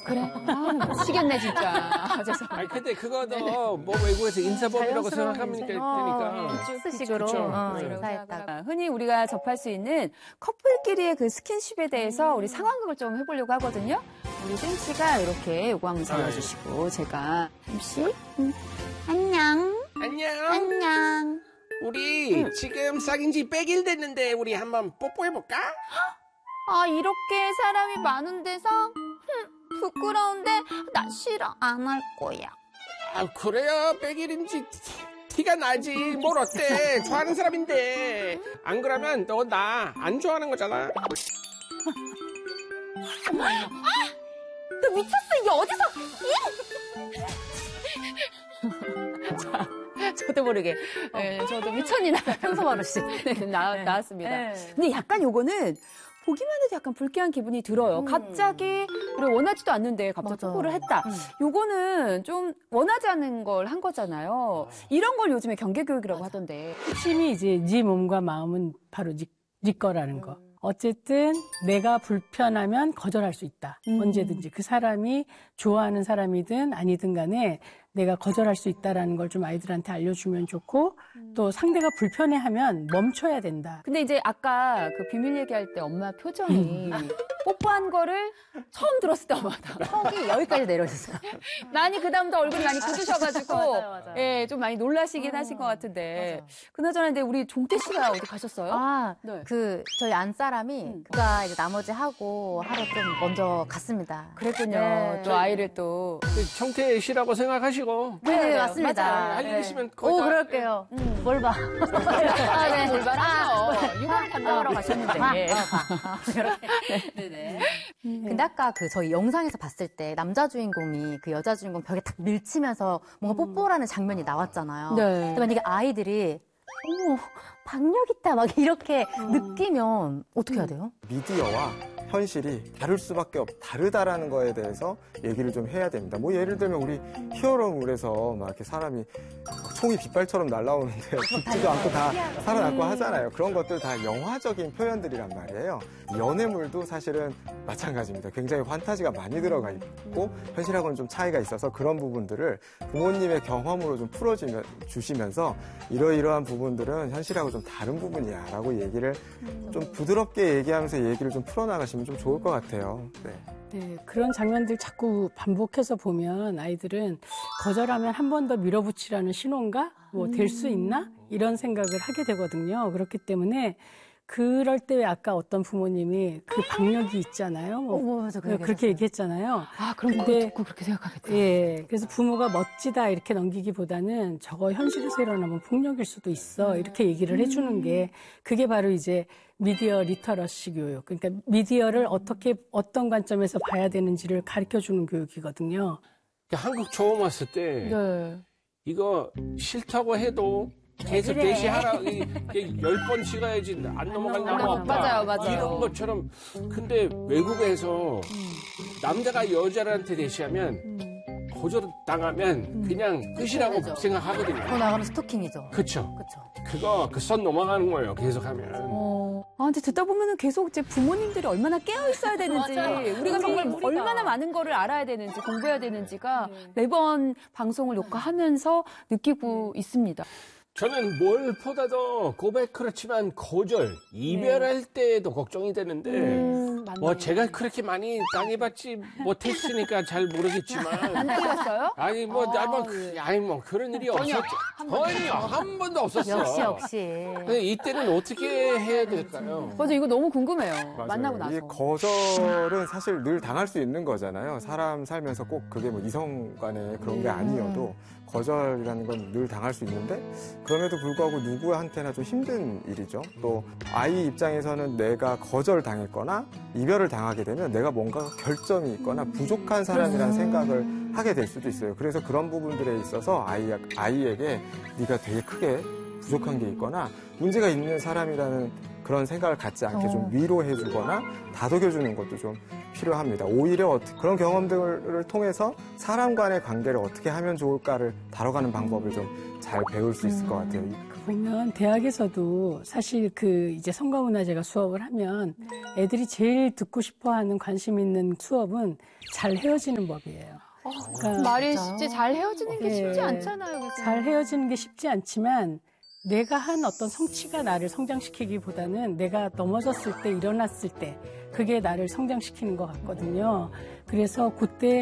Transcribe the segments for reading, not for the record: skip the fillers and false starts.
그래? 미치겠네, 진짜. 죄송합니다. 아니, 근데 그거도 뭐 외국에서 인사법이라고 생각하면 되니까. 식으로 인사했다가. 흔히 우리가 접할 수 있는 커플끼리의 그 스킨십에 대해서 우리 상황극을 좀 해보려고 하거든요. 우리 쌤 씨가 이렇게 요거 한번 잡아주시고 제가 쌤씨 안녕. 안녕. 우리 지금 사귄 지 100일 됐는데 우리 한번 뽀뽀해볼까? 아, 이렇게 사람이 많은 데서? 부끄러운데 나 싫어. 안 할 거야. 아, 그래요? 100일인지 티가 나지. 뭘 어때? 좋아하는 사람인데. 안 그러면 너 나 안 좋아하는 거잖아. 너 미쳤어. 이게 어디서? 저도 모르게 저도 미천이나 평소 버릇이 나왔습니다. 근데 약간 요거는 보기만 해도 약간 불쾌한 기분이 들어요. 갑자기 우리 원하지도 않는데 갑자기 뽀뽀를 했다. 요거는 좀 원하지 않는 걸 한 거잖아요. 이런 걸 요즘에 경계교육이라고 하던데. 핵심이 이제 네 몸과 마음은 바로 네 거라는 거. 어쨌든 내가 불편하면 거절할 수 있다. 언제든지 그 사람이 좋아하는 사람이든 아니든 간에 내가 거절할 수 있다라는 걸 좀 아이들한테 알려주면 좋고 또 상대가 불편해하면 멈춰야 된다. 근데 이제 아까 그 비밀 얘기할 때 엄마 표정이 뽀뽀한 거를 처음 들었을 때마다 턱이 여기까지 내려졌어요. 많이 그다음부터 얼굴이 많이 굳으셔가지고 맞아요. 예, 좀 많이 놀라시긴 하신 것 같은데. 그나저나 근데 우리 종태 씨가 어디 가셨어요? 아, 네. 저희 안 사람이 그가 이제 나머지 하고 하러 좀 먼저 갔습니다. 그랬군요. 네. 또 아이를 또. 청태 씨라고 생각하시고. 네, 맞습니다. 맞아요. 할 일 네. 있으면 거의 오, 다. 그럴게요. 뭘 봐. 아, 네, 골반하죠. 육아를 담당하러 가셨는데. 네네. 근데 아까 저희 영상에서 봤을 때 남자 주인공이 그 여자 주인공 벽에 탁 밀치면서 뭔가 뽀뽀라는 장면이 나왔잖아요. 네. 근데 만약에 아이들이 어머, 박력 있다 막 이렇게 느끼면 어떻게 해야 돼요? 미디어와 현실이 다르다라는 거에 대해서 얘기를 좀 해야 됩니다. 뭐 예를 들면 우리 히어로물에서 막 이렇게 사람이 총이 빗발처럼 날아오는데 죽지도 않고 다 살아남고 하잖아요. 그런 것들 다 영화적인 표현들이란 말이에요. 연애물도 사실은 마찬가지입니다. 굉장히 환타지가 많이 들어가 있고 현실하고는 좀 차이가 있어서 그런 부분들을 부모님의 경험으로 좀 풀어주시면서 이러이러한 부분들은 현실하고 좀 다른 부분이야 라고 얘기를 좀 부드럽게 얘기하면서 얘기를 좀 풀어나가시면 좀 좋을 것 같아요. 네, 그런 장면들 자꾸 반복해서 보면 아이들은 거절하면 한 번 더 밀어붙이라는 신호인가? 뭐 될 수 있나? 이런 생각을 하게 되거든요. 그렇기 때문에 그럴 때 왜 아까 어떤 부모님이 그 박력이 있잖아요. 맞아, 그렇게 얘기했잖아요. 아, 그럼 그거 듣고 그렇게 생각하겠다. 예, 그래서 부모가 멋지다 이렇게 넘기기보다는 저거 현실에서 일어나면 폭력일 수도 있어 이렇게 얘기를 해주는 게 그게 바로 이제 미디어 리터러시 교육. 그러니까 미디어를 어떤 관점에서 봐야 되는지를 가르쳐주는 교육이거든요. 한국 처음 왔을 때 이거 싫다고 해도 계속 대시하라. 10번 찍어야지 안 넘어간다고. 맞아요. 이런 것처럼. 근데 외국에서 남자가 여자한테 대시하면 거절당하면 그냥 끝이라고 생각하거든요. 나가면 스토킹이죠. 그쵸. 그 선 넘어가는 거예요. 계속하면. 아, 근데 듣다 보면은 계속 이제 부모님들이 얼마나 깨어 있어야 되는지, 우리가 정말 얼마나 많은 거를 알아야 되는지, 공부해야 되는지가 매번 방송을 녹화하면서 느끼고 있습니다. 저는 뭘 보다도 고백 그렇지만 거절, 이별할 때도 걱정이 되는데 뭐 제가 그렇게 많이 당해봤지 못했으니까 잘 모르겠지만 안 당해봤어요? 아니 뭐 그런 일이 없었죠. 전혀 한 번도 없었어. 역시. 근데 이때는 어떻게 해야 될까요? 맞아, 이거 너무 궁금해요. 만나고 나서. 이 거절은 사실 늘 당할 수 있는 거잖아요. 사람 살면서 꼭 그게 뭐 이성 간의 그런 게 아니어도 거절이라는 건 늘 당할 수 있는데 그럼에도 불구하고 누구한테나 좀 힘든 일이죠. 또 아이 입장에서는 내가 거절당했거나 이별을 당하게 되면 내가 뭔가 결점이 있거나 부족한 사람이라는 생각을 하게 될 수도 있어요. 그래서 그런 부분들에 있어서 아이에게 네가 되게 크게 부족한 게 있거나 문제가 있는 사람이라는 그런 생각을 갖지 않게 좀 위로해주거나 다독여주는 것도 좀 필요합니다. 오히려 그런 경험들을 통해서 사람 간의 관계를 어떻게 하면 좋을까를 다뤄가는 방법을 좀 잘 배울 수 있을 것 같아요. 보면 대학에서도 사실 그 이제 성과문화제가 수업을 하면 애들이 제일 듣고 싶어 하는 관심 있는 수업은 잘 헤어지는 법이에요. 그러니까 말이 진짜 잘 헤어지는 게 쉽지 않잖아요. 교수님. 잘 헤어지는 게 쉽지 않지만 내가 한 어떤 성취가 나를 성장시키기보다는 내가 넘어졌을 때, 일어났을 때 그게 나를 성장시키는 것 같거든요. 그래서 그때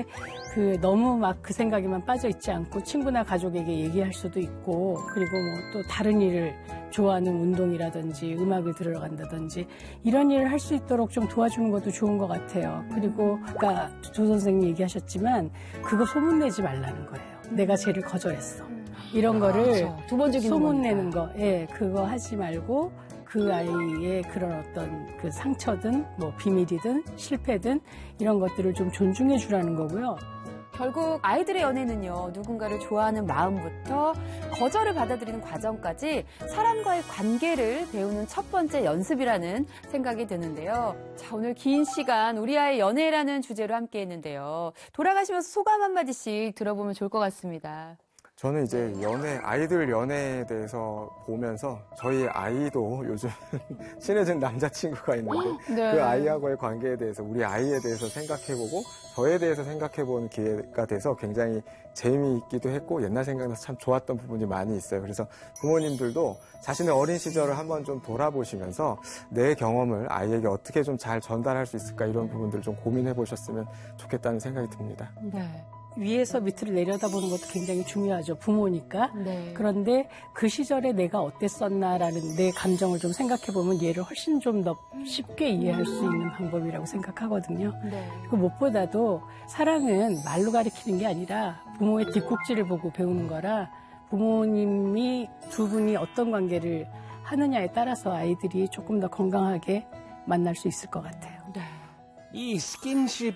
너무 막 그 생각에만 빠져 있지 않고 친구나 가족에게 얘기할 수도 있고, 그리고 뭐 또 다른 일을 좋아하는 운동이라든지 음악을 들으러 간다든지 이런 일을 할 수 있도록 좀 도와주는 것도 좋은 것 같아요. 그리고 아까 조 선생님 얘기하셨지만 그거 소문내지 말라는 거예요. 내가 쟤를 거절했어. 이런 거를 두 번 죽이는 소문내는 거, 예, 그거 하지 말고 그 아이의 그런 어떤 그 상처든 뭐 비밀이든 실패든 이런 것들을 좀 존중해 주라는 거고요. 결국 아이들의 연애는요, 누군가를 좋아하는 마음부터 거절을 받아들이는 과정까지 사람과의 관계를 배우는 첫 번째 연습이라는 생각이 드는데요. 자, 오늘 긴 시간 우리 아이의 연애라는 주제로 함께 했는데요. 돌아가시면서 소감 한마디씩 들어보면 좋을 것 같습니다. 저는 이제 아이들 연애에 대해서 보면서 저희 아이도 요즘 친해진 남자친구가 있는데 그 아이하고의 관계에 대해서 우리 아이에 대해서 생각해보고 저에 대해서 생각해보는 기회가 돼서 굉장히 재미있기도 했고 옛날 생각나서 참 좋았던 부분이 많이 있어요. 그래서 부모님들도 자신의 어린 시절을 한번 좀 돌아보시면서 내 경험을 아이에게 어떻게 좀 잘 전달할 수 있을까 이런 부분들을 좀 고민해 보셨으면 좋겠다는 생각이 듭니다. 네. 위에서 밑으로 내려다보는 것도 굉장히 중요하죠. 부모니까. 네. 그런데 그 시절에 내가 어땠었나라는 내 감정을 좀 생각해보면 얘를 훨씬 좀 더 쉽게 이해할 수 있는 방법이라고 생각하거든요. 네. 그 무엇보다도 사랑은 말로 가르치는 게 아니라 부모의 뒷꼭지를 보고 배우는 거라 부모님이 두 분이 어떤 관계를 하느냐에 따라서 아이들이 조금 더 건강하게 만날 수 있을 것 같아요. 네. 이 스킨십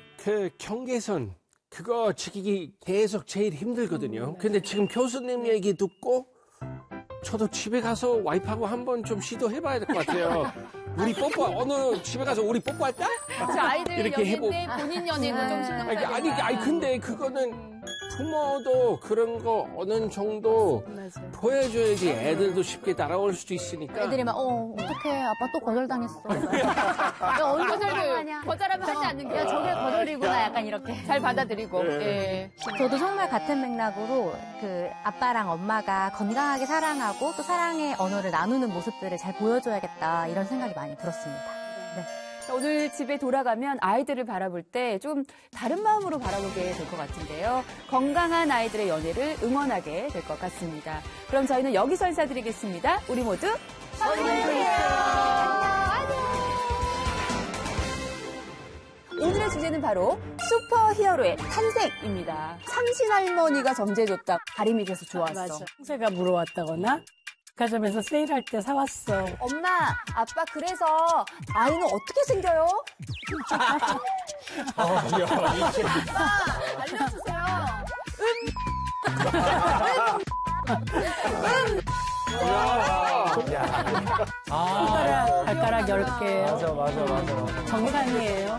경계선 그거 지키기 계속 제일 힘들거든요. 근데 지금 교수님 얘기 듣고 저도 집에 가서 와이프하고 한번 좀 시도해봐야 될 것 같아요. 우리 집에 가서 우리 뽀뽀할까? 저 아이들 이렇게 연애인데 본인 연애는 좀 신경 써야 된다. 아니 근데 그거는 부모도 그런 거 어느 정도 보여줘야지 애들도 쉽게 따라올 수도 있으니까. 애들이 막 어떡해 아빠 또 거절당했어. 거절하면 하지 않는 게. 야 저게 거절이구나 약간 이렇게. 잘 받아들이고. 예. 저도 정말 같은 맥락으로 그 아빠랑 엄마가 건강하게 사랑하고 또 사랑의 언어를 나누는 모습들을 잘 보여줘야겠다 이런 생각이 많이 들었습니다. 네. 오늘 집에 돌아가면 아이들을 바라볼 때 좀 다른 마음으로 바라보게 될 것 같은데요. 건강한 아이들의 연애를 응원하게 될 것 같습니다. 그럼 저희는 여기서 인사드리겠습니다. 우리 모두 건강해요. 오늘의 주제는 바로 슈퍼히어로의 탄생입니다. 삼신할머니가 점재해줬다. 다리 밑에서 좋았어. 형제가 물어왔다거나 백화점에서 세일할 때 사왔어. 엄마, 아빠 그래서 아이는 어떻게 생겨요? 아빠 알려주세요. 손가락, 발가락 10개. 맞아. 정상이에요.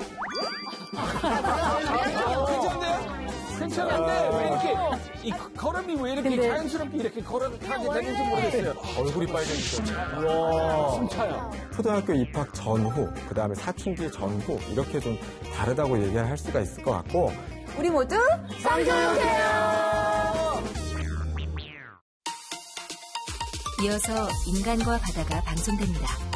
괜찮은데 왜 이렇게 이 걸음이 왜 이렇게 자연스럽게 이렇게 걸어가게 되는지 모르겠어요. 얼굴이 빨개졌어. 우와. 숨차요. 초등학교 입학 전후, 그 다음에 사춘기 전후 이렇게 좀 다르다고 얘기를 할 수가 있을 것 같고 우리 모두 성장해요. 이어서 인간과 바다가 방송됩니다.